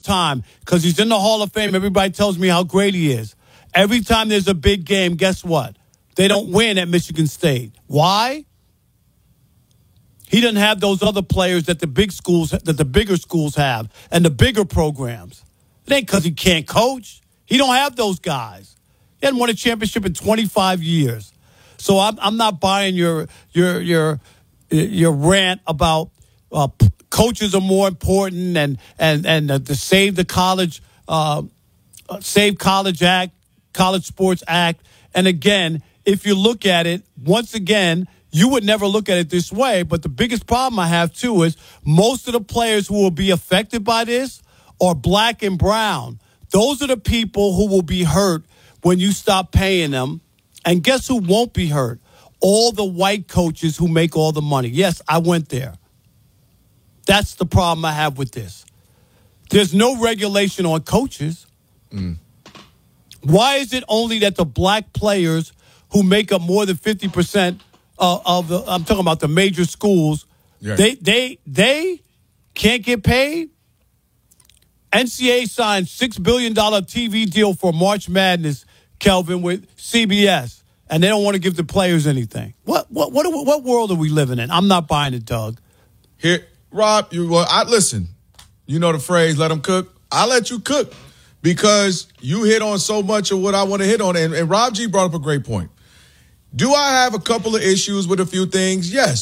time because he's in the Hall of Fame. Everybody tells me how great he is. Every time there's a big game, guess what? They don't win at Michigan State. Why? He doesn't have those other players that the bigger schools have and the bigger programs. It ain't because he can't coach. He don't have those guys. He hasn't won a championship in 25 years. So I'm not buying your rant about coaches are more important and the Save the College Save College Act, College Sports Act. And again, if you look at it, once again, you would never look at it this way. But the biggest problem I have, too, is most of the players who will be affected by this are black and brown. Those are the people who will be hurt when you stop paying them. And guess who won't be hurt? All the white coaches who make all the money. Yes, I went there. That's the problem I have with this. There's no regulation on coaches. Why is it only that the black players who make up more than 50% of the, I'm talking about the major schools, they can't get paid? NCAA signed $6 billion TV deal for March Madness, Kelvin, with CBS, and they don't want to give the players anything. What world are we living in? I'm not buying it, Doug. Here, Rob, listen. You know the phrase, let them cook. I'll let you cook because you hit on so much of what I want to hit on. And Rob G brought up a great point. Do I have a couple of issues with a few things? Yes.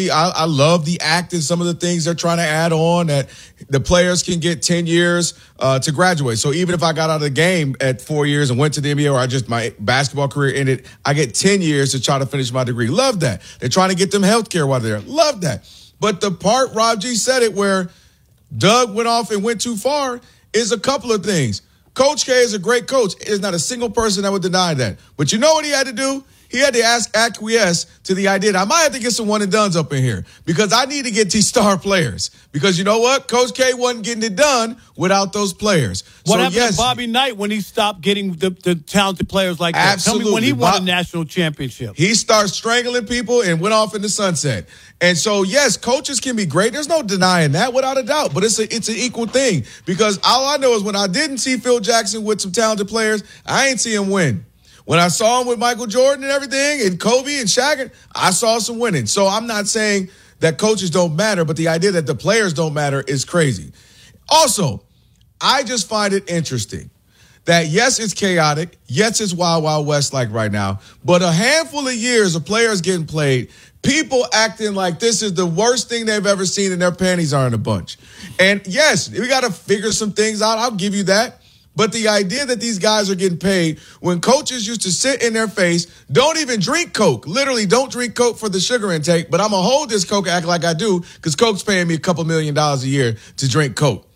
I love the act and some of the things they're trying to add on that the players can get 10 years to graduate. So even if I got out of the game at 4 years and went to the NBA or my basketball career ended, I get 10 years to try to finish my degree. Love that. They're trying to get them health care while they're there. Love that. But the part Rob G said it where Doug went off and went too far is a couple of things. Coach K is a great coach. There's not a single person that would deny that. But you know what he had to do? He had to acquiesce to the idea that I might have to get some one-and-dones up in here because I need to get these star players. Because you know what? Coach K wasn't getting it done without those players. What happened to Bobby Knight when he stopped getting the talented players like that? Absolutely. Tell me when he won a national championship. He started strangling people and went off in the sunset. And so, yes, coaches can be great. There's no denying that, without a doubt. But it's an equal thing because all I know is when I didn't see Phil Jackson with some talented players, I ain't see him win. When I saw him with Michael Jordan and everything and Kobe and Shaq, I saw some winning. So I'm not saying that coaches don't matter, but the idea that the players don't matter is crazy. Also, I just find it interesting that, yes, it's chaotic. Yes, it's wild, wild west like right now. But a handful of years of players getting played, people acting like this is the worst thing they've ever seen and their panties are in a bunch. And, yes, we got to figure some things out. I'll give you that. But the idea that these guys are getting paid when coaches used to sit in their face, don't even drink Coke. Literally, don't drink Coke for the sugar intake. But I'm going to hold this Coke, act like I do, because Coke's paying me a couple $1 million a year to drink Coke.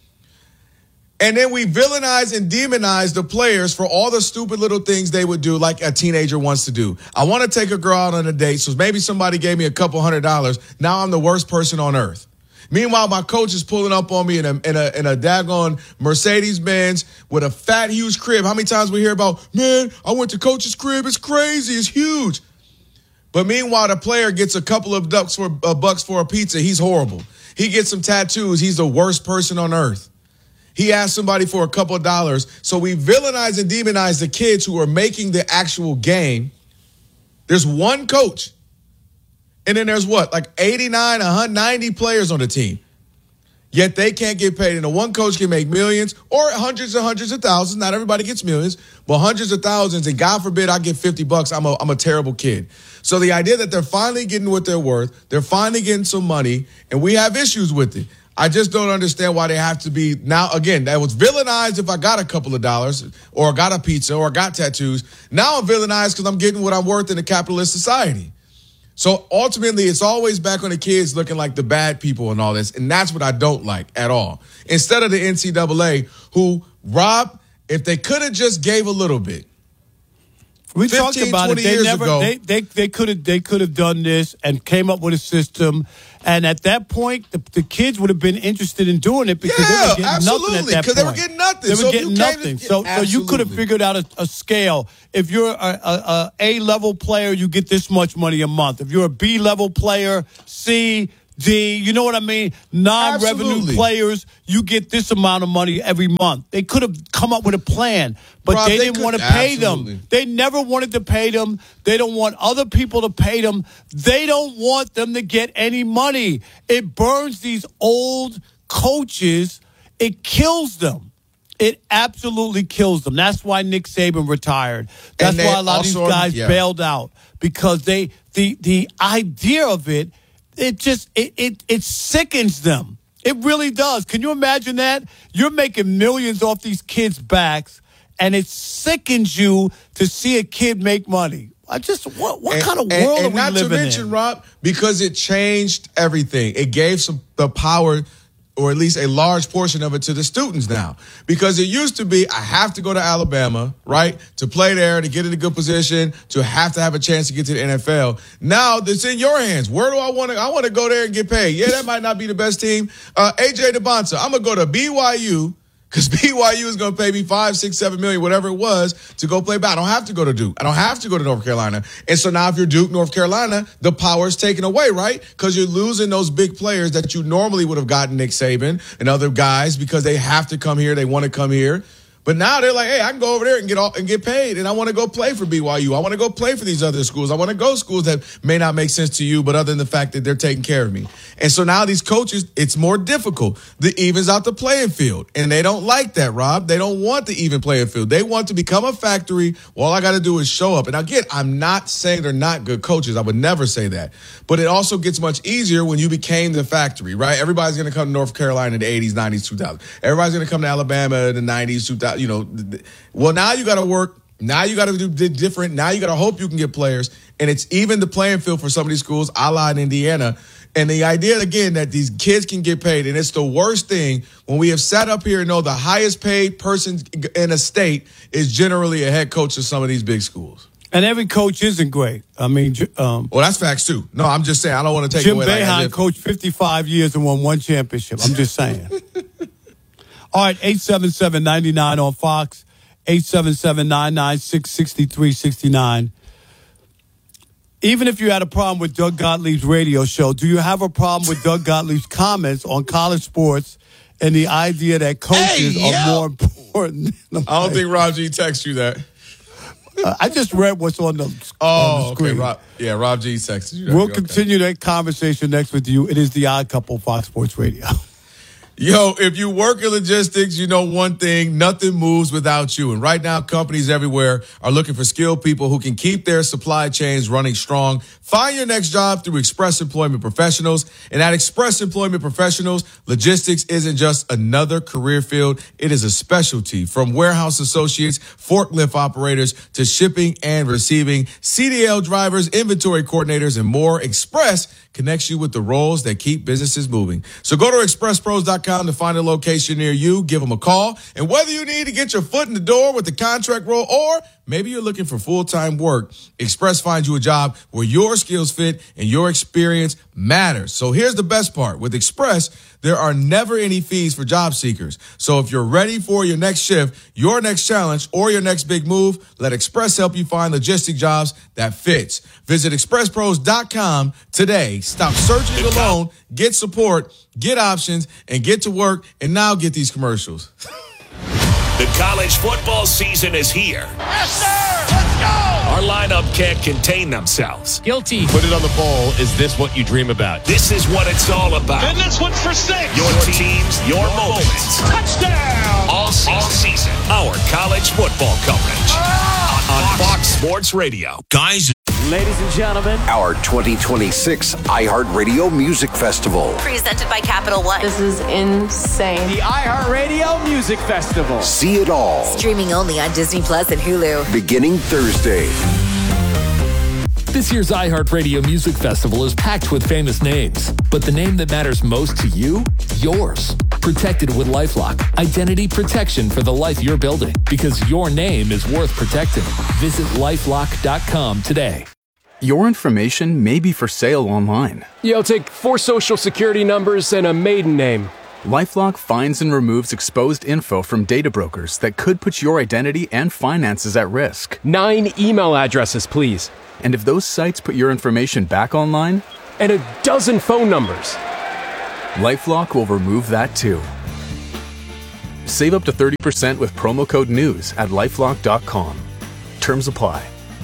And then we villainize and demonize the players for all the stupid little things they would do like a teenager wants to do. I want to take a girl out on a date, so maybe somebody gave me a couple $100. Now I'm the worst person on earth. Meanwhile, my coach is pulling up on me in a daggone Mercedes-Benz with a fat, huge crib. How many times we hear about, man, I went to coach's crib. It's crazy. It's huge. But meanwhile, the player gets a couple of bucks for a pizza. He's horrible. He gets some tattoos. He's the worst person on earth. He asked somebody for a couple of dollars. So we villainize and demonize the kids who are making the actual game. There's one coach. And then there's like 89, 190 players on the team. Yet they can't get paid. And the one coach can make millions or hundreds and hundreds of thousands. Not everybody gets millions, but hundreds of thousands. And God forbid I get $50. I'm a terrible kid. So the idea that they're finally getting what they're worth, they're finally getting some money, and we have issues with it. I just don't understand why they have to be now. Again, that was villainized if I got a couple of dollars or got a pizza or got tattoos. Now I'm villainized because I'm getting what I'm worth in a capitalist society. So ultimately, it's always back on the kids looking like the bad people and all this. And that's what I don't like at all. Instead of the NCAA, who, Rob, if they could have just gave a little bit. We talked about it. They could have done this and came up with a system. And at that point, the kids would have been interested in doing it because they were getting nothing at that point. Because they were getting nothing. They were getting nothing. So you could have figured out a scale. If you're a A-level player, you get this much money a month. If you're a B-level player, C, D. You know what I mean? Non-revenue Absolutely. players, you get this amount of money every month. They could have come up with a plan, but Rob, they they didn't could- want to pay absolutely. them. They never wanted to pay them. They don't want other people to pay them. They don't want them to get any money. It burns these old coaches. It kills them. It absolutely kills them. That's why Nick Saban retired. That's And they why a lot of also- these guys yeah. bailed out, because the idea of it, it sickens them. It really does. Can you imagine that? You're making millions off these kids' backs, and it sickens you to see a kid make money. What kind of world are we not living to mention, in? Rob, because it changed everything. It gave the power, or at least a large portion of it, to the students now. Because it used to be, I have to go to Alabama, right, to play there, to get in a good position, to have a chance to get to the NFL. Now it's in your hands. Where do I want to? I want to go there and get paid. Yeah, that might not be the best team. AJ DeBonta, I'm gonna go to BYU. Because BYU is going to pay me $5, $6, $7 million, whatever it was, to go play ball. I don't have to go to Duke. I don't have to go to North Carolina. And so now if you're Duke, North Carolina, the power is taken away, right? Because you're losing those big players that you normally would have gotten, Nick Saban and other guys, because they have to come here. They want to come here. But now they're like, hey, I can go over there and get paid, and I want to go play for BYU. I want to go play for these other schools. I want to go schools that may not make sense to you, but other than the fact that they're taking care of me. And so now these coaches, it's more difficult. The evens out the playing field, and they don't like that, Rob. They don't want the even playing field. They want to become a factory. Well, all I got to do is show up. And again, I'm not saying they're not good coaches. I would never say that. But it also gets much easier when you became the factory, right? Everybody's going to come to North Carolina in the 80s, 90s, 2000s. Everybody's going to come to Alabama in the 90s, 2000. Well, now you got to work. Now you got to do different. Now you got to hope you can get players. And it's even the playing field for some of these schools, a la in Indiana. And the idea, again, that these kids can get paid, and it's the worst thing when we have sat up here and know the highest paid person in a state is generally a head coach of some of these big schools. And every coach isn't great. I mean, Well, that's facts, too. No, I'm just saying, I don't want to take Jim away. Boeheim coached 55 years and won one championship. I'm just saying. All right, 877-99 on Fox, 877-996-6369. Even if you had a problem with Doug Gottlieb's radio show, do you have a problem with Doug Gottlieb's comments on college sports and the idea that coaches are more important than I don't think Rob G texted you that. I just read what's on the screen. Okay. Rob G texted you that. We'll Okay. continue that conversation next with you. It is The Odd Couple, Fox Sports Radio. Yo, if you work in logistics, you know one thing, nothing moves without you. And right now, companies everywhere are looking for skilled people who can keep their supply chains running strong. Find your next job through Express Employment Professionals. And at Express Employment Professionals, logistics isn't just another career field. It is a specialty. From warehouse associates, forklift operators, to shipping and receiving, CDL drivers, inventory coordinators, and more. Express connects you with the roles that keep businesses moving. So go to expresspros.com to find a location near you. Give them a call. And whether you need to get your foot in the door with the contract role, or maybe you're looking for full-time work, Express finds you a job where your skills fit and your experience matters. So here's the best part. With Express, there are never any fees for job seekers. So if you're ready for your next shift, your next challenge, or your next big move, let Express help you find logistic jobs that fits. Visit expresspros.com today. Stop searching alone, get support, get options, and get to work, and now get these commercials. The college football season is here. Yes, sir! Let's go! Our lineup can't contain themselves. Guilty. Put it on the bowl. Is this what you dream about? This is what it's all about. And this one's for 6. Your teams, your moments. Touchdown! All season. Our college football coverage. On Fox Sports Radio. Guys. Ladies and gentlemen, our 2026 iHeartRadio Music Festival. Presented by Capital One. This is insane. the iHeartRadio Music Festival. See it all. Streaming only on Disney Plus and Hulu. Beginning Thursday. This year's iHeartRadio Music Festival is packed with famous names, but the name that matters most to you? Yours. Protected with LifeLock. Identity protection for the life you're building, because your name is worth protecting. Visit LifeLock.com today. Your information may be for sale online. Yeah, I'll take 4 social security numbers and a maiden name. LifeLock finds and removes exposed info from data brokers that could put your identity and finances at risk. 9 email addresses, please. And if those sites put your information back online? And a dozen phone numbers. LifeLock will remove that too. Save up to 30% with promo code NEWS at LifeLock.com. Terms apply.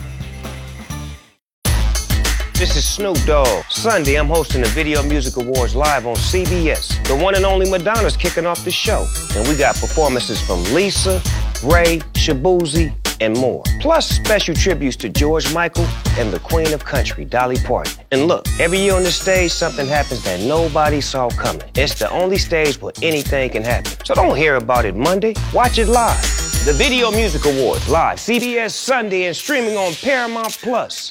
This is Snoop Dogg. Sunday, I'm hosting the Video Music Awards live on CBS. The one and only Madonna's kicking off the show. And we got performances from Lisa, Ray, Shabuzi, and more. Plus special tributes to George Michael and the Queen of Country, Dolly Parton. And look, every year on this stage, something happens that nobody saw coming. It's the only stage where anything can happen. So don't hear about it Monday. Watch it live. The Video Music Awards live, CBS Sunday, and streaming on Paramount Plus.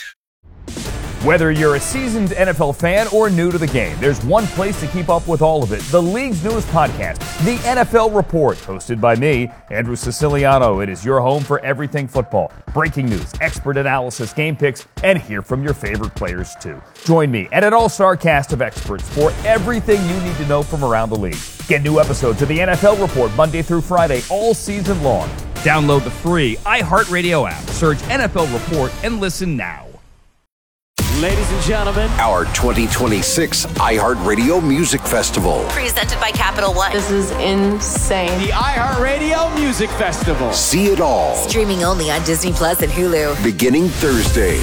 Whether you're a seasoned NFL fan or new to the game, there's one place to keep up with all of it. The league's newest podcast, The NFL Report, hosted by me, Andrew Siciliano. It is your home for everything football. Breaking news, expert analysis, game picks, and hear from your favorite players too. Join me and an all-star cast of experts for everything you need to know from around the league. Get new episodes of The NFL Report Monday through Friday all season long. Download the free iHeartRadio app. Search NFL Report and listen now. Ladies and gentlemen, our 2026 iHeartRadio Music Festival. Presented by Capital One. This is insane. The iHeartRadio Music Festival. See it all. Streaming only on Disney Plus and Hulu. Beginning Thursday.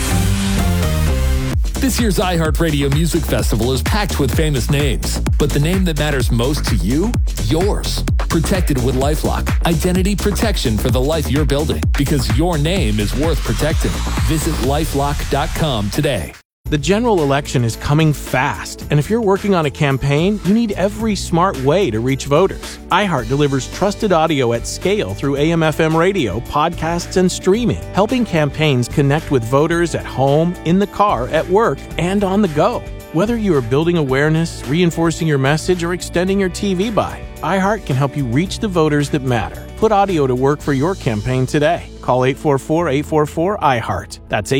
This year's iHeartRadio Music Festival is packed with famous names, but the name that matters most to you, yours. Protected with LifeLock, identity protection for the life you're building, because your name is worth protecting. Visit LifeLock.com today. The general election is coming fast, and if you're working on a campaign, you need every smart way to reach voters. iHeart delivers trusted audio at scale through AM/FM radio, podcasts, and streaming, helping campaigns connect with voters at home, in the car, at work, and on the go. Whether you are building awareness, reinforcing your message, or extending your TV buy, iHeart can help you reach the voters that matter. Put audio to work for your campaign today. Call 844-844-iHeart. That's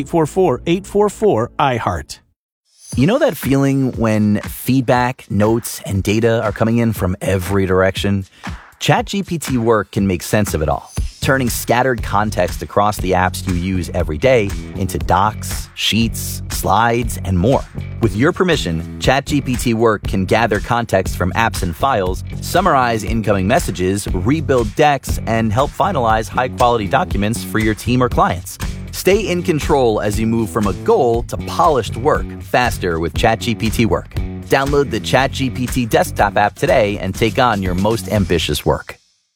844-844-iHeart. You know that feeling when feedback, notes, and data are coming in from every direction? ChatGPT Work can make sense of it all, turning scattered context across the apps you use every day into docs, sheets, slides, and more. With your permission, ChatGPT Work can gather context from apps and files, summarize incoming messages, rebuild decks, and help finalize high-quality documents for your team or clients. Stay in control as you move from a goal to polished work faster with ChatGPT Work. Download the ChatGPT desktop app today and take on your most ambitious work.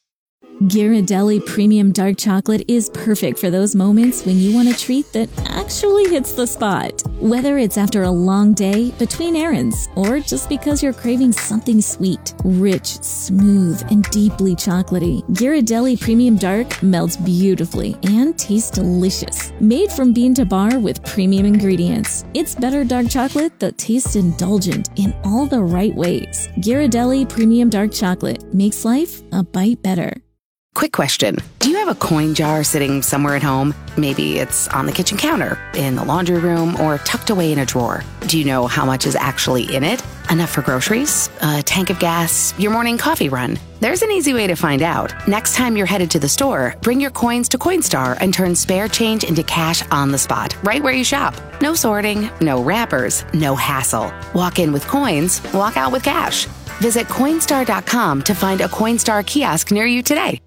Ghirardelli Premium Dark Chocolate is perfect for those moments when you want a treat that actually hits the spot. Whether it's after a long day, between errands, or just because you're craving something sweet, rich, smooth, and deeply chocolatey, Ghirardelli Premium Dark melts beautifully and tastes delicious. Made from bean to bar with premium ingredients, it's better dark chocolate that tastes indulgent in all the right ways. Ghirardelli Premium Dark Chocolate makes life a bite better. Quick question. Do you have a coin jar sitting somewhere at home? Maybe it's on the kitchen counter, in the laundry room, or tucked away in a drawer. Do you know how much is actually in it? Enough for groceries? A tank of gas? Your morning coffee run? There's an easy way to find out. Next time you're headed to the store, bring your coins to Coinstar and turn spare change into cash on the spot, right where you shop. No sorting, no wrappers, no hassle. Walk in with coins, walk out with cash. Visit Coinstar.com to find a Coinstar kiosk near you today.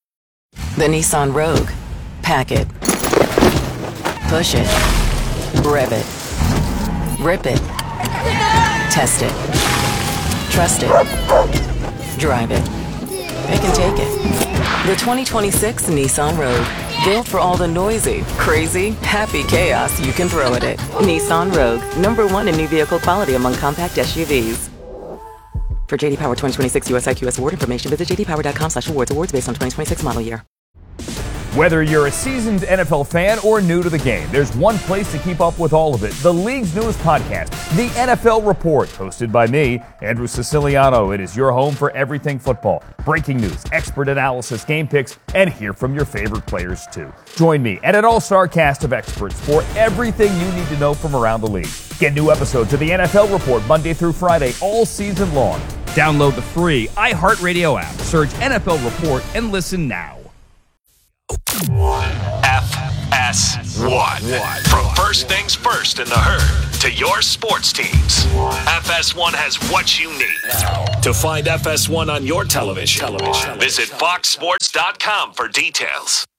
The Nissan Rogue. Pack it. Push it. Rev it. Rip it. Test it. Trust it. Drive it. Pick and take it. The 2026 Nissan Rogue. Built for all the noisy, crazy, happy chaos you can throw at it. Nissan Rogue. #1 in new vehicle quality among compact SUVs. For J.D. Power 2026 USIQS award information, visit jdpower.com/awards. Awards based on 2026 model year. Whether you're a seasoned NFL fan or new to the game, there's one place to keep up with all of it. The league's newest podcast, The NFL Report, hosted by me, Andrew Siciliano. It is your home for everything football. Breaking news, expert analysis, game picks, and hear from your favorite players too. Join me and an all-star cast of experts for everything you need to know from around the league. Get new episodes of The NFL Report Monday through Friday all season long. Download the free iHeartRadio app. Search NFL Report and listen now. FS FS1. From first things first in the herd to your sports teams, FS1 has what you need. To find FS1 on your television, visit foxsports.com for details.